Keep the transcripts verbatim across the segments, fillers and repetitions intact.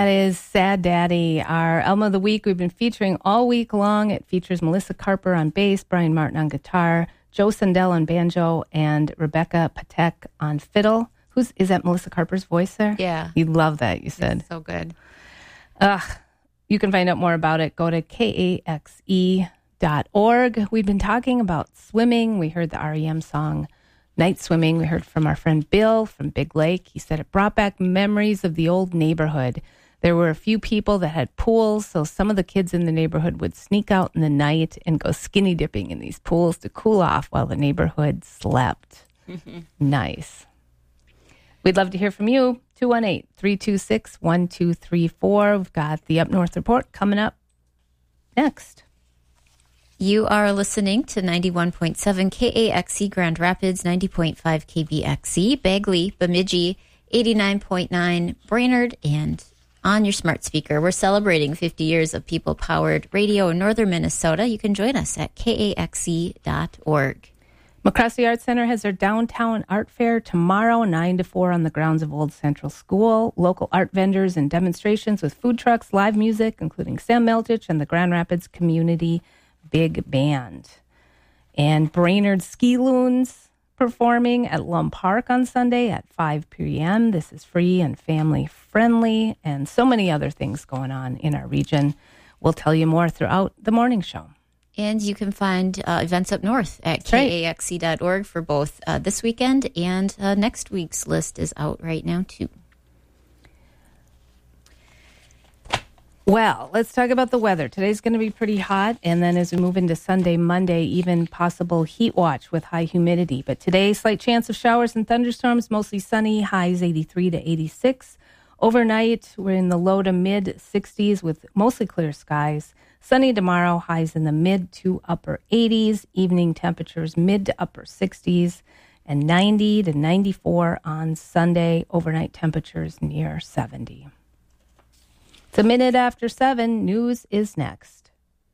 That is Sad Daddy, our album of the week we've been featuring all week long. It features Melissa Carper on bass, Brian Martin on guitar, Joe Sundell on banjo, and Rebecca Patek on fiddle. Who's is that Melissa Carper's voice there? Yeah. You love that, you said. It's so good. Ugh. You can find out more about it. Go to K A X E dot org. We've been talking about swimming. We heard the R E M song Night Swimming. We heard from our friend Bill from Big Lake. He said it brought back memories of the old neighborhood. There were a few people that had pools, so some of the kids in the neighborhood would sneak out in the night and go skinny dipping in these pools to cool off while the neighborhood slept. Nice. We'd love to hear from you. two one eight, three two six, one two three four. We've got the Up North Report coming up next. You are listening to ninety-one point seven K A X E Grand Rapids, ninety point five K B X E, Bagley, Bemidji, eighty-nine point nine Brainerd, and on your smart speaker. We're celebrating fifty years of people-powered radio in northern Minnesota. You can join us at K A X E dot org. McCrossley Arts Center has their downtown art fair tomorrow, nine to four on the grounds of Old Central School. Local art vendors and demonstrations with food trucks, live music, including Sam Meltich and the Grand Rapids Community Big Band. And Brainerd Ski Loons performing at Lum Park on Sunday at five p.m. This is free and family friendly, and so many other things going on in our region. We'll tell you more throughout the morning show. And you can find uh, events up north at K A X E dot org for both uh, this weekend, and uh, next week's list is out right now, too. Well, let's talk about the weather. Today's going to be pretty hot, and then as we move into Sunday, Monday, even possible heat watch with high humidity. But today, slight chance of showers and thunderstorms, mostly sunny, highs eighty-three to eighty-six. Overnight, we're in the low to mid sixties with mostly clear skies. Sunny tomorrow, highs in the mid to upper eighties. Evening temperatures mid to upper sixties. And ninety to ninety-four on Sunday. Overnight temperatures near seventy. It's a minute after seven. News is next.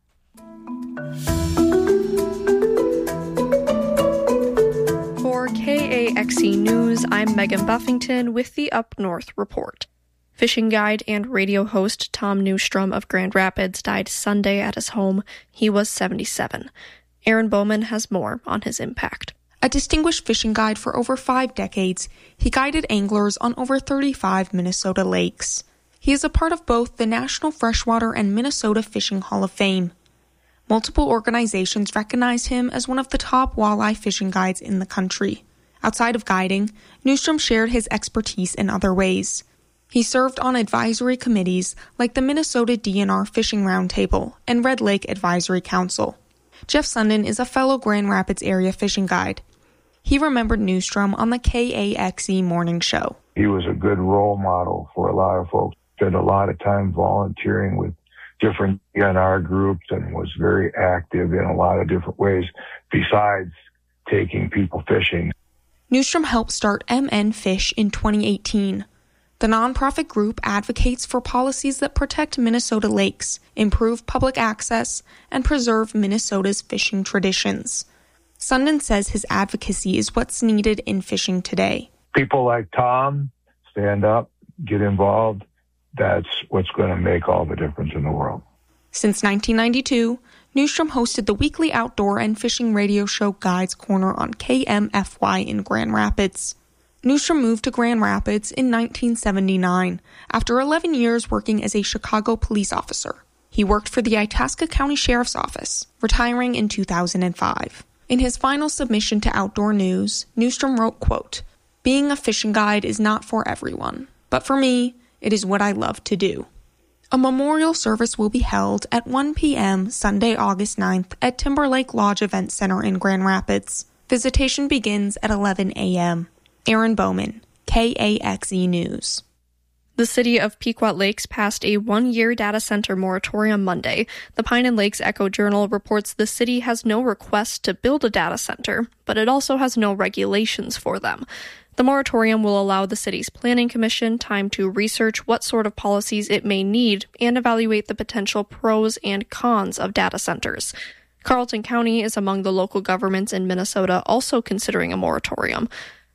For K A X E News, I'm Megan Buffington with the Up North Report. Fishing guide and radio host Tom Newstrom of Grand Rapids died Sunday at his home. He was seventy-seven. Aaron Bowman has more on his impact. A distinguished fishing guide for over five decades, he guided anglers on over thirty-five Minnesota lakes. He is a part of both the National Freshwater and Minnesota Fishing Hall of Fame. Multiple organizations recognize him as one of the top walleye fishing guides in the country. Outside of guiding, Newstrom shared his expertise in other ways. He served on advisory committees like the Minnesota D N R Fishing Roundtable and Red Lake Advisory Council. Jeff Sundin is a fellow Grand Rapids area fishing guide. He remembered Newstrom on the K A X E morning show. He was a good role model for a lot of folks. Spent a lot of time volunteering with different D N R groups and was very active in a lot of different ways besides taking people fishing. Newstrom helped start M N Fish in twenty eighteen. The nonprofit group advocates for policies that protect Minnesota lakes, improve public access, and preserve Minnesota's fishing traditions. Sundin says his advocacy is what's needed in fishing today. People like Tom stand up, get involved. That's what's going to make all the difference in the world. Since nineteen ninety-two, Newstrom hosted the weekly outdoor and fishing radio show Guides Corner on K M F Y in Grand Rapids. Newstrom moved to Grand Rapids in nineteen seventy-nine after eleven years working as a Chicago police officer. He worked for the Itasca County Sheriff's Office, retiring in two thousand five. In his final submission to Outdoor News, Newstrom wrote, quote, "Being a fishing guide is not for everyone, but for me, it is what I love to do." A memorial service will be held at one p.m. Sunday, August ninth at Timberlake Lodge Event Center in Grand Rapids. Visitation begins at eleven a.m. Aaron Bowman, K A X E News. The city of Pequot Lakes passed a one-year data center moratorium Monday. The Pine and Lakes Echo-Journal reports the city has no request to build a data center, but it also has no regulations for them. The moratorium will allow the city's planning commission time to research what sort of policies it may need and evaluate the potential pros and cons of data centers. Carleton County is among the local governments in Minnesota also considering a moratorium.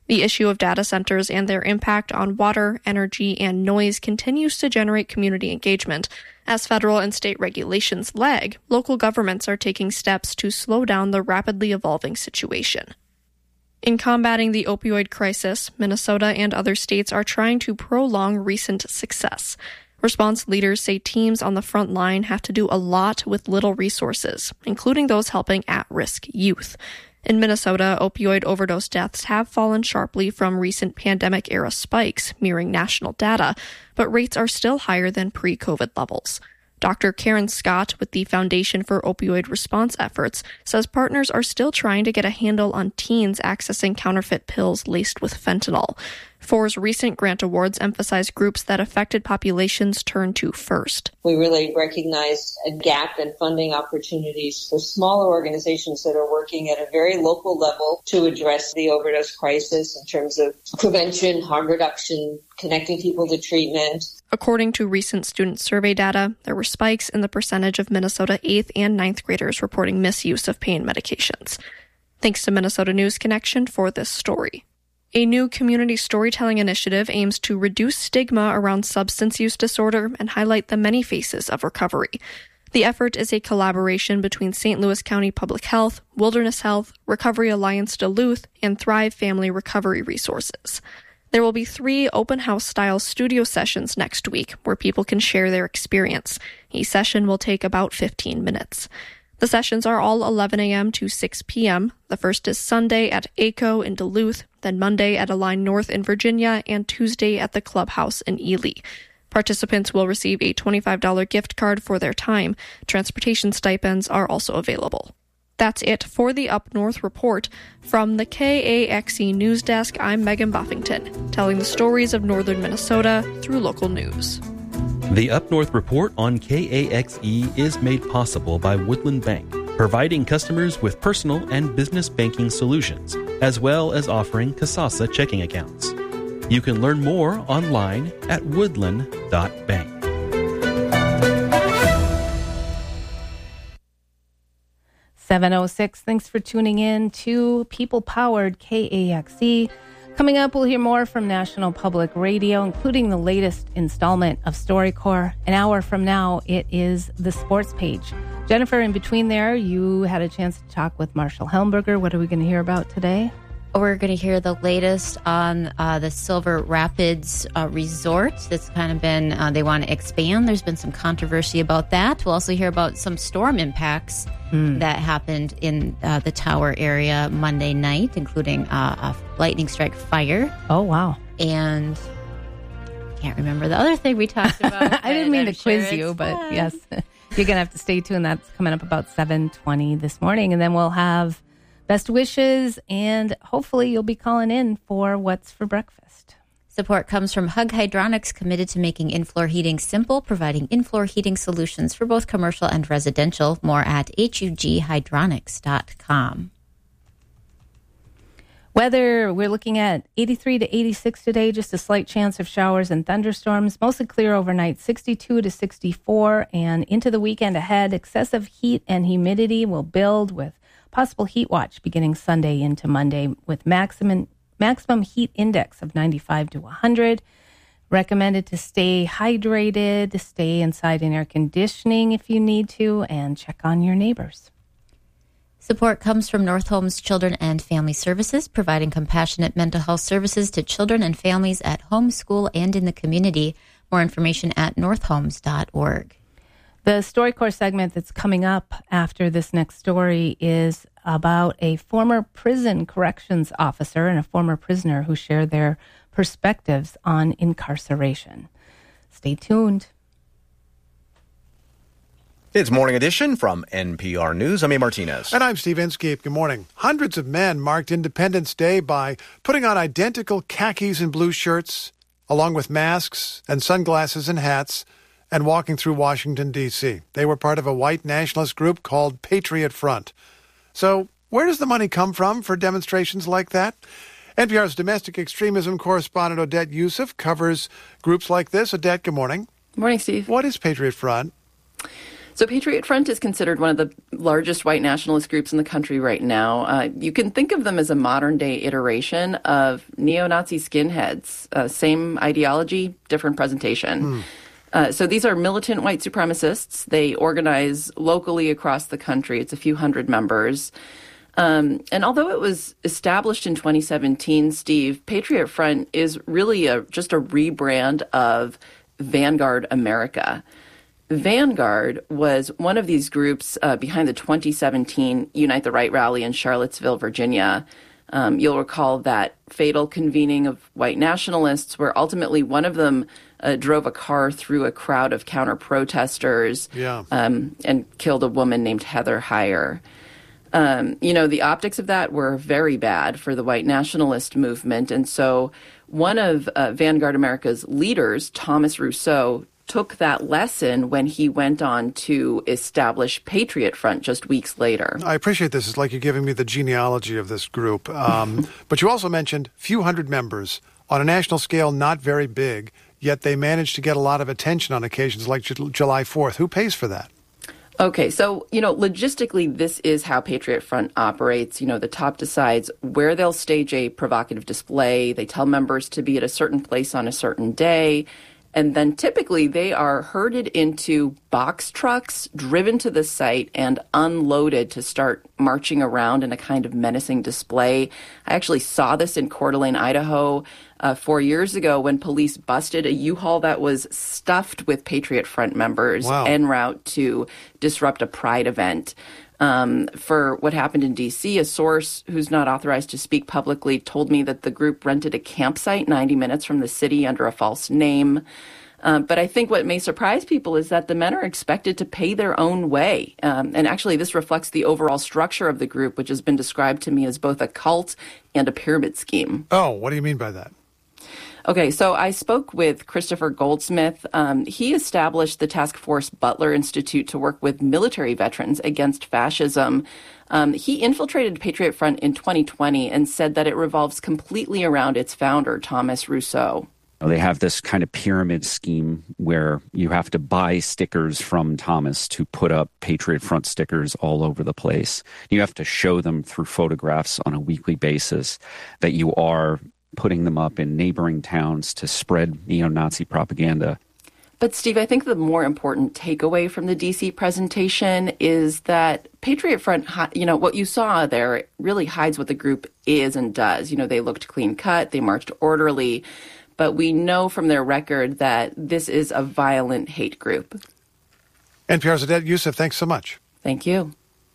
The issue of data centers and their impact on water, energy, and noise continues to generate community engagement. As federal and state regulations lag, local governments are taking steps to slow down the rapidly evolving situation. In combating the opioid crisis, Minnesota and other states are trying to prolong recent success. Response leaders say teams on the front line have to do a lot with little resources, including those helping at-risk youth. In Minnesota, opioid overdose deaths have fallen sharply from recent pandemic-era spikes, mirroring national data, but rates are still higher than pre-COVID levels. Doctor Karen Scott with the Foundation for Opioid Response Efforts says partners are still trying to get a handle on teens accessing counterfeit pills laced with fentanyl. F O R's recent grant awards emphasize groups that affected populations turn to first. We really recognized a gap in funding opportunities for smaller organizations that are working at a very local level to address the overdose crisis in terms of prevention, harm reduction, connecting people to treatment. According to recent student survey data, there were spikes in the percentage of Minnesota eighth and ninth graders reporting misuse of pain medications. Thanks to Minnesota News Connection for this story. A new community storytelling initiative aims to reduce stigma around substance use disorder and highlight the many faces of recovery. The effort is a collaboration between Saint Louis County Public Health, Wilderness Health, Recovery Alliance Duluth, and Thrive Family Recovery Resources. There will be three open house-style studio sessions next week where people can share their experience. Each session will take about fifteen minutes. The sessions are all eleven a.m. to six p.m. The first is Sunday at A C O in Duluth, then Monday at Align North in Virginia, and Tuesday at the Clubhouse in Ely. Participants will receive a twenty-five dollars gift card for their time. Transportation stipends are also available. That's it for the Up North Report. From the K A X E News Desk, I'm Megan Buffington, telling the stories of northern Minnesota through local news. The Up North Report on K A X E is made possible by Woodland Bank, providing customers with personal and business banking solutions, as well as offering Kasasa checking accounts. You can learn more online at woodland dot bank. seven oh six, thanks for tuning in to People-Powered K A X E. Coming up, we'll hear more from National Public Radio, including the latest installment of StoryCorps. An hour from now, it is the sports page. Jennifer, in between there, you had a chance to talk with Marshall Helmberger. What are we going to hear about today? We're going to hear the latest on uh, the Silver Rapids uh, Resort. That's kind of been, uh, they want to expand. There's been some controversy about that. We'll also hear about some storm impacts mm. that happened in uh, the Tower area Monday night, including uh, a lightning strike fire. Oh, wow. And I can't remember the other thing we talked about. I didn't mean I'm to quiz sure you, but fun. Yes, you're going to have to stay tuned. That's coming up about seven twenty this morning. And then we'll have best wishes, and hopefully you'll be calling in for What's for Breakfast. Support comes from Hug Hydronics, committed to making in-floor heating simple, providing in-floor heating solutions for both commercial and residential. More at hug hydronics dot com. Weather, we're looking at eighty-three to eighty-six today, just a slight chance of showers and thunderstorms, mostly clear overnight, sixty-two to sixty-four, and into the weekend ahead, excessive heat and humidity will build with possible heat watch beginning Sunday into Monday with maximum maximum heat index of ninety-five to one hundred. Recommended to stay hydrated, stay inside in air conditioning if you need to, and check on your neighbors. Support comes from North Homes Children and Family Services, providing compassionate mental health services to children and families at home, school, and in the community. More information at north homes dot org. The StoryCorps segment that's coming up after this next story is about a former prison corrections officer and a former prisoner who share their perspectives on incarceration. Stay tuned. It's Morning Edition from N P R News. I'm A. Martinez. And I'm Steve Inskeep. Good morning. Hundreds of men marked Independence Day by putting on identical khakis and blue shirts, along with masks and sunglasses and hats, and walking through Washington, D C They were part of a white nationalist group called Patriot Front. So where does the money come from for demonstrations like that? N P R's domestic extremism correspondent Odette Youssef covers groups like this. Odette, good morning. Good morning, Steve. What is Patriot Front? So Patriot Front is considered one of the largest white nationalist groups in the country right now. Uh, you can think of them as a modern-day iteration of neo-Nazi skinheads. Uh, same ideology, different presentation. Hmm. Uh, so these are militant white supremacists. They organize locally across the country. It's a few hundred members. Um, and although it was established in twenty seventeen, Steve, Patriot Front is really a, just a rebrand of Vanguard America. Vanguard was one of these groups uh, behind the twenty seventeen Unite the Right rally in Charlottesville, Virginia. Um, you'll recall that fatal convening of white nationalists where ultimately one of them uh, drove a car through a crowd of counter-protesters yeah. um, and killed a woman named Heather Heyer. Um, you know, the optics of that were very bad for the white nationalist movement. And so one of uh, Vanguard America's leaders, Thomas Rousseau, took that lesson when he went on to establish Patriot Front just weeks later. I appreciate this. It's like you're giving me the genealogy of this group. Um, but you also mentioned few hundred members. On a national scale, not very big, yet they managed to get a lot of attention on occasions like J- July fourth. Who pays for that? Okay, so, you know, logistically, this is how Patriot Front operates. You know, the top decides where they'll stage a provocative display. They tell members to be at a certain place on a certain day. And then typically they are herded into box trucks, driven to the site, and unloaded to start marching around in a kind of menacing display. I actually saw this in Coeur d'Alene, Idaho, uh, four years ago when police busted a U-Haul that was stuffed with Patriot Front members wow. en route to disrupt a Pride event. Um, for what happened in D C, a source who's not authorized to speak publicly told me that the group rented a campsite ninety minutes from the city under a false name. Um, but I think what may surprise people is that the men are expected to pay their own way. Um, and actually, this reflects the overall structure of the group, which has been described to me as both a cult and a pyramid scheme. Oh, what do you mean by that? Okay, so I spoke with Christopher Goldsmith. Um, he established the Task Force Butler Institute to work with military veterans against fascism. Um, he infiltrated Patriot Front in twenty twenty and said that it revolves completely around its founder, Thomas Rousseau. They have this kind of pyramid scheme where you have to buy stickers from Thomas to put up Patriot Front stickers all over the place. You have to show them through photographs on a weekly basis that you are putting them up in neighboring towns to spread neo-Nazi propaganda. But, Steve, I think the more important takeaway from the D C presentation is that Patriot Front, you know, what you saw there really hides what the group is and does. You know, they looked clean-cut, they marched orderly, but we know from their record that this is a violent hate group. N P R's Adet Youssef, thanks so much. Thank you.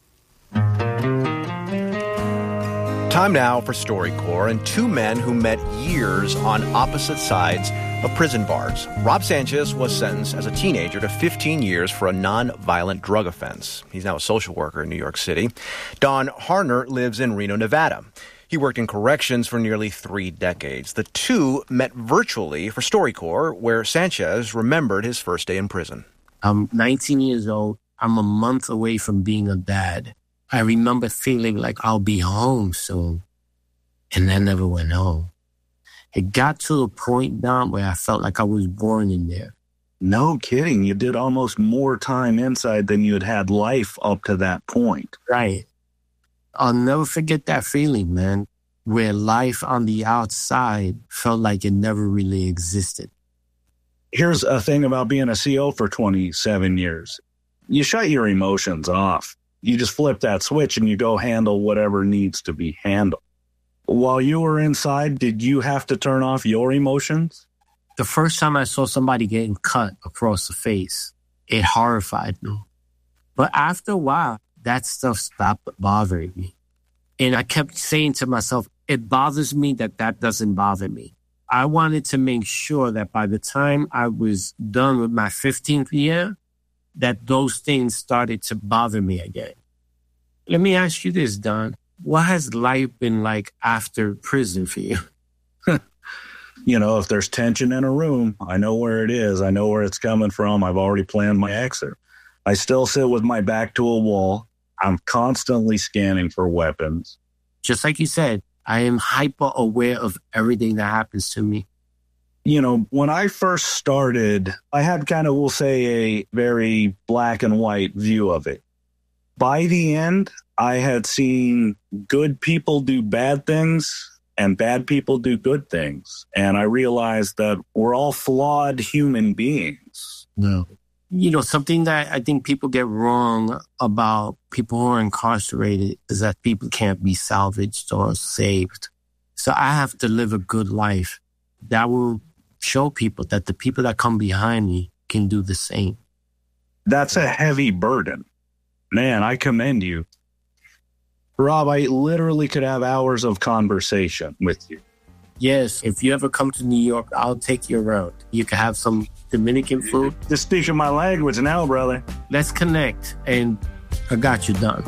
Time now for StoryCorps and two men who met years on opposite sides of prison bars. Rob Sanchez was sentenced as a teenager to fifteen years for a non-violent drug offense. He's now a social worker in New York City. Don Harner lives in Reno, Nevada. He worked in corrections for nearly three decades. The two met virtually for StoryCorps, where Sanchez remembered his first day in prison. I'm nineteen years old. I'm a month away from being a dad. I remember feeling like I'll be home soon. And I never went home. It got to a point, Don, where I felt like I was born in there. No kidding. You did almost more time inside than you had had life up to that point. Right. I'll never forget that feeling, man, where life on the outside felt like it never really existed. Here's a thing about being a C O for twenty-seven years. You shut your emotions off. You just flip that switch and you go handle whatever needs to be handled. While you were inside, did you have to turn off your emotions? The first time I saw somebody getting cut across the face, it horrified me. But after a while, that stuff stopped bothering me. And I kept saying to myself, it bothers me that that doesn't bother me. I wanted to make sure that by the time I was done with my fifteenth year, that those things started to bother me again. Let me ask you this, Don. What has life been like after prison for you? You know, if there's tension in a room, I know where it is. I know where it's coming from. I've already planned my exit. I still sit with my back to a wall. I'm constantly scanning for weapons. Just like you said, I am hyper aware of everything that happens to me. You know, when I first started, I had kind of, we'll say, a very black and white view of it. By the end, I had seen good people do bad things and bad people do good things. And I realized that we're all flawed human beings. No. You know, something that I think people get wrong about people who are incarcerated is that people can't be salvaged or saved. So I have to live a good life that will show people that the people that come behind me can do the same. That's a heavy burden. Man, I commend you. Rob, I literally could have hours of conversation with you. Yes, if you ever come to New York, I'll take you around. You can have some Dominican food. Just speaking my language now, brother. Let's connect, and I got you done.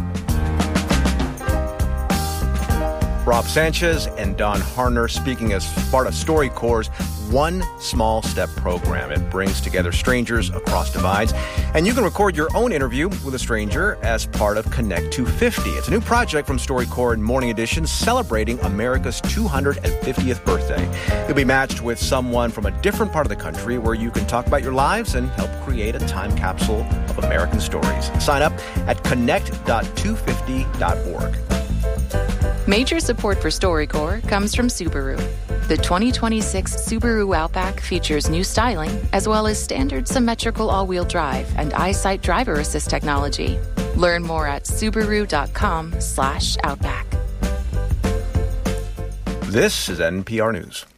Rob Sanchez and Don Harner speaking as part of StoryCorps' One Small Step program. It brings together strangers across divides. And you can record your own interview with a stranger as part of Connect two fifty. It's a new project from StoryCorps and Morning Edition celebrating America's two hundred fiftieth birthday. You'll be matched with someone from a different part of the country where you can talk about your lives and help create a time capsule of American stories. Sign up at connect dot two fifty dot org. Major support for StoryCorps comes from Subaru. The twenty twenty-six Subaru Outback features new styling as well as standard symmetrical all-wheel drive and EyeSight driver assist technology. Learn more at subaru dot com slash outback. This is N P R News.